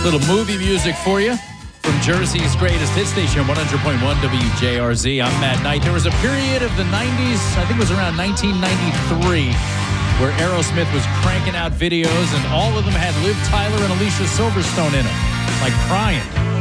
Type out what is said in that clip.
Little movie music for you from Jersey's greatest hit station, 100.1 WJRZ. I'm Matt Knight. There was a period of the 90s, I think it was around 1993, where Aerosmith was cranking out videos, and all of them had Liv Tyler and Alicia Silverstone in them, like crying.